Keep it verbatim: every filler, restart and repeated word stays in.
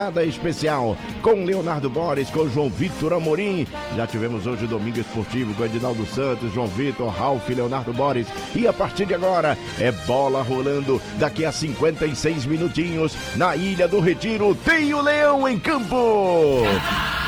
Nada especial com Leonardo Boris, com João Victor Amorim. Já tivemos hoje o Domingo Esportivo com Edinaldo Santos, João Victor, Ralf, Leonardo Boris. E a partir de agora é bola rolando. Daqui a cinquenta e seis minutinhos, na Ilha do Retiro, tem o Leão em campo.